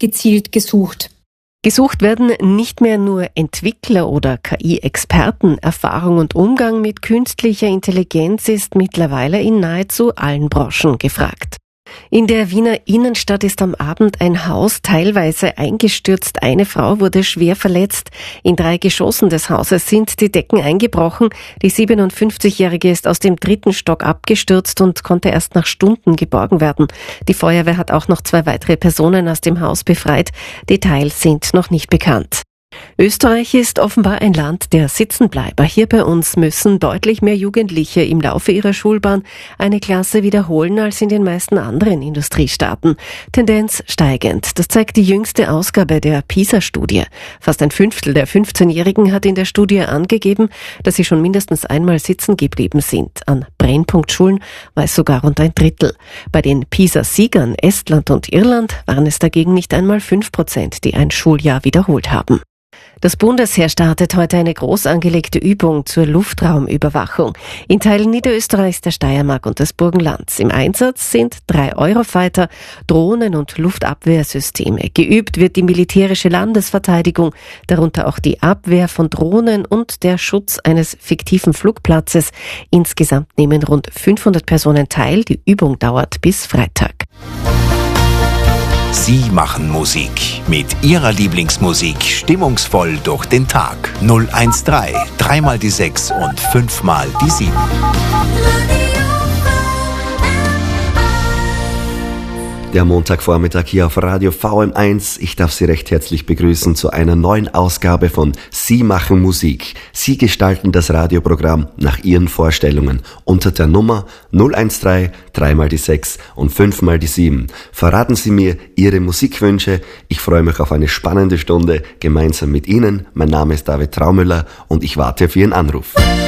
gezielt gesucht. Gesucht werden nicht mehr nur Entwickler oder KI-Experten. Erfahrung und Umgang mit künstlicher Intelligenz ist mittlerweile in nahezu allen Branchen gefragt. In der Wiener Innenstadt ist am Abend ein Haus teilweise eingestürzt. Eine Frau wurde schwer verletzt. In 3 Geschossen des Hauses sind die Decken eingebrochen. Die 57-Jährige ist aus dem 3. Stock abgestürzt und konnte erst nach Stunden geborgen werden. Die Feuerwehr hat auch noch 2 weitere Personen aus dem Haus befreit. Details sind noch nicht bekannt. Österreich ist offenbar ein Land der Sitzenbleiber. Hier bei uns müssen deutlich mehr Jugendliche im Laufe ihrer Schulbahn eine Klasse wiederholen als in den meisten anderen Industriestaaten. Tendenz steigend. Das zeigt die jüngste Ausgabe der PISA-Studie. Fast ein Fünftel der 15-Jährigen hat in der Studie angegeben, dass sie schon mindestens einmal sitzen geblieben sind. An Brennpunktschulen war es sogar rund ein Drittel. Bei den PISA-Siegern Estland und Irland waren es dagegen nicht einmal 5%, die ein Schuljahr wiederholt haben. Das Bundesheer startet heute eine groß angelegte Übung zur Luftraumüberwachung. In Teilen Niederösterreichs, der Steiermark und des Burgenlands. Im Einsatz sind 3 Eurofighter, Drohnen und Luftabwehrsysteme. Geübt wird die militärische Landesverteidigung, darunter auch die Abwehr von Drohnen und der Schutz eines fiktiven Flugplatzes. Insgesamt nehmen rund 500 Personen teil. Die Übung dauert bis Freitag. Sie machen Musik mit Ihrer Lieblingsmusik stimmungsvoll durch den Tag. 013 3 mal die 6 und 5 mal die 7. Der Montagvormittag hier auf Radio VM1. Ich darf Sie recht herzlich begrüßen zu einer neuen Ausgabe von Sie machen Musik. Sie gestalten das Radioprogramm nach Ihren Vorstellungen unter der Nummer 013 3 mal die 6 und 5 mal die 7. Verraten Sie mir Ihre Musikwünsche. Ich freue mich auf eine spannende Stunde gemeinsam mit Ihnen. Mein Name ist David Traumüller und ich warte auf Ihren Anruf.